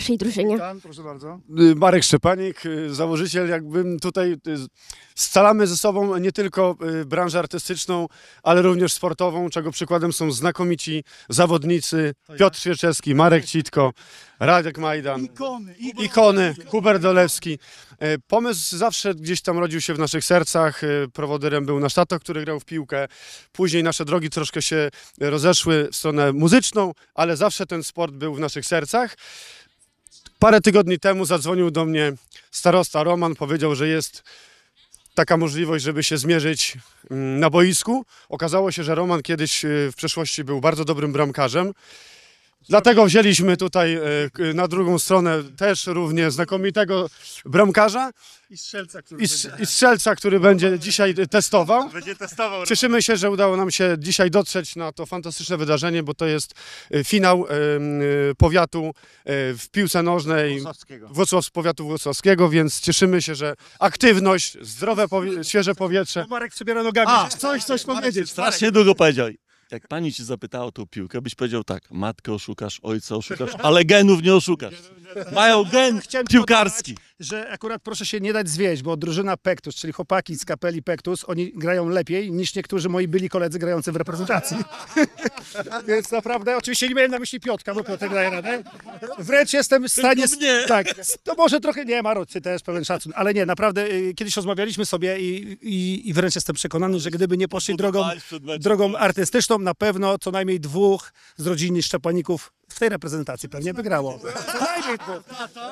waszej drużynie? Witam, proszę bardzo. Marek Szczepanik, założyciel, jakbym tutaj scalamy ze sobą nie tylko branżę artystyczną, ale również sportową, czego przykładem są znakomici zawodnicy Piotr Świerczewski, Marek Citko, Radek Majdan, ikony, Hubert Dolewski. Pomysł zawsze gdzieś tam rodził się w naszych sercach. Prowodyrem był nasz tato, który grał w piłkę. Później nasze drogi troszkę się rozeszły w stronę muzyczną, ale zawsze ten sport był w naszych sercach. Parę tygodni temu zadzwonił do mnie starosta Roman, powiedział, że jest taka możliwość, żeby się zmierzyć na boisku. Okazało się, że Roman kiedyś w przeszłości był bardzo dobrym bramkarzem. Dlatego wzięliśmy tutaj na drugą stronę też równie znakomitego bramkarza i strzelca, który będzie dzisiaj testował. Cieszymy się, że udało nam się dzisiaj dotrzeć na to fantastyczne wydarzenie, bo to jest finał powiatu w piłce nożnej powiatu włocławskiego, więc cieszymy się, że aktywność, zdrowe, świeże powietrze. Marek przebiera nogami. Coś powiedzieć. Strasznie długo powiedział. Jak pani cię zapytała o tą piłkę, byś powiedział tak, matkę oszukasz, ojca oszukasz, ale genów nie oszukasz. Mają gen piłkarski. Że akurat proszę się nie dać zwieść, bo drużyna Pektus, czyli chłopaki z kapeli Pektus, oni grają lepiej niż niektórzy moi byli koledzy grający w reprezentacji. Więc naprawdę, oczywiście nie miałem na myśli Piotrka, bo Piotr daje radę. Wręcz jestem w stanie... Tak, to może trochę, nie, Maro, ty też pełen szacun, ale nie, naprawdę, kiedyś rozmawialiśmy sobie i wręcz jestem przekonany, że gdyby nie poszli drogą artystyczną, na pewno co najmniej dwóch z rodziny Szczepaników w tej reprezentacji pewnie by grało. Co najmniej dwóch.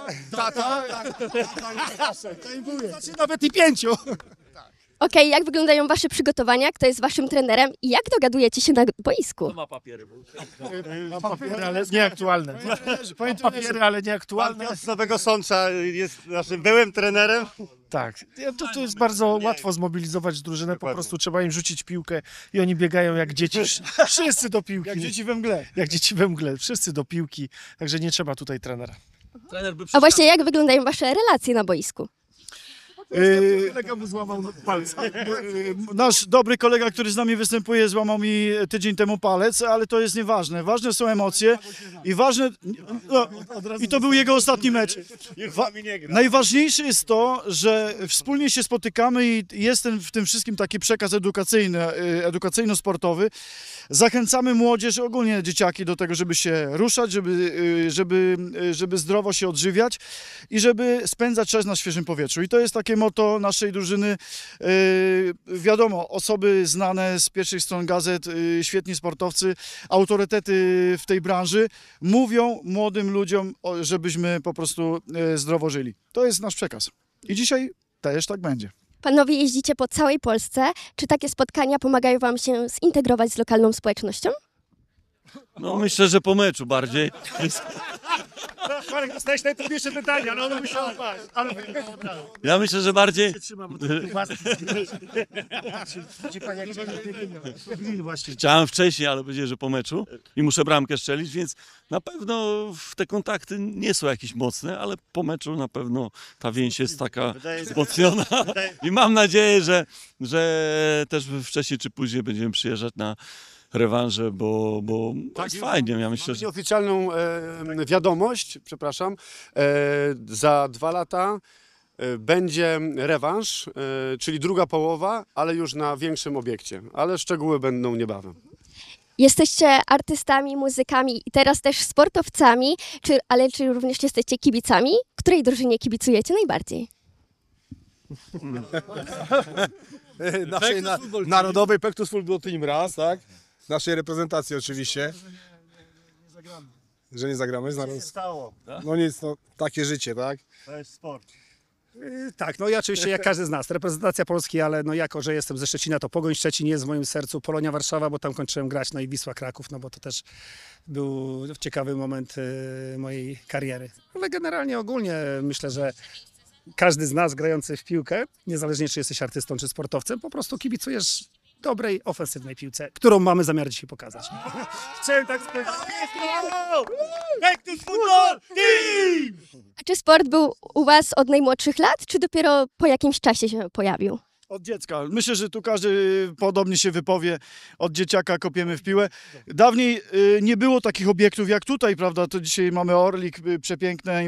Znaczy nawet i 5. Okej, jak wyglądają wasze przygotowania? Kto jest waszym trenerem i jak dogadujecie się na boisku? Ma papiery. Mam papiery, ale nieaktualne. Mam papiery, ale nieaktualne. Z Nowego Sącza jest naszym byłym trenerem. Tak, to jest bardzo łatwo zmobilizować drużynę, po prostu trzeba im rzucić piłkę i oni biegają jak dzieci, wszyscy do piłki. Jak dzieci we mgle. Jak dzieci we mgle, wszyscy do piłki, także nie trzeba tutaj trenera. A właśnie jak wyglądają wasze relacje na boisku? Kolega mu złamał palec. Nasz dobry kolega, który z nami występuje, złamał mi tydzień temu palec, ale to jest nieważne. Ważne są emocje i ważne... No, i to był jego ostatni mecz. Najważniejsze jest to, że wspólnie się spotykamy i jest w tym wszystkim taki przekaz edukacyjny, edukacyjno-sportowy. Zachęcamy młodzież, ogólnie dzieciaki do tego, żeby się ruszać, żeby zdrowo się odżywiać i żeby spędzać czas na świeżym powietrzu. I to jest takie motto naszej drużyny. Wiadomo, osoby znane z pierwszych stron gazet, świetni sportowcy, autorytety w tej branży mówią młodym ludziom, żebyśmy po prostu zdrowo żyli. To jest nasz przekaz. I dzisiaj też tak będzie. Panowie jeździcie po całej Polsce. Czy takie spotkania pomagają wam się zintegrować z lokalną społecznością? No myślę, że po meczu bardziej. Marek, dostałeś najtrudniejsze pytania, ale ono musiało paść. Ja myślę, że bardziej... Chciałem wcześniej, ale powiedziałem, że po meczu i muszę bramkę strzelić, więc na pewno te kontakty nie są jakieś mocne, ale po meczu na pewno ta więź jest taka wzmocniona i mam nadzieję, że też wcześniej czy później będziemy przyjeżdżać na rewanże, bo jest fajnie. Ja myślę, Mamy nieoficjalną wiadomość, przepraszam, za 2 lata będzie rewanż, czyli druga połowa, ale już na większym obiekcie, ale szczegóły będą niebawem. Jesteście artystami, muzykami i teraz też sportowcami, czy również jesteście kibicami? Której drużynie kibicujecie najbardziej? Naszej narodowej Pektus Football Team raz, tak? Naszej reprezentacji oczywiście. Że nie zagramy? No nic, no takie życie, tak? To jest sport. Tak, no i oczywiście jak każdy z nas, reprezentacja Polski, ale no jako, że jestem ze Szczecina, to Pogoń Szczecin jest w moim sercu, Polonia Warszawa, bo tam kończyłem grać, no i Wisła Kraków, no bo to też był ciekawy moment mojej kariery. Ale generalnie ogólnie myślę, że każdy z nas grający w piłkę, niezależnie czy jesteś artystą czy sportowcem, po prostu kibicujesz dobrej, ofensywnej piłce, którą mamy zamiar dzisiaj pokazać. Chciałem tak powiedzieć. Pektus Football Team! A czy sport był u was od najmłodszych lat, czy dopiero po jakimś czasie się pojawił? Od dziecka. Myślę, że tu każdy podobnie się wypowie. Od dzieciaka kopiemy w piłę. Dawniej nie było takich obiektów jak tutaj, prawda? To dzisiaj mamy Orlik przepiękne.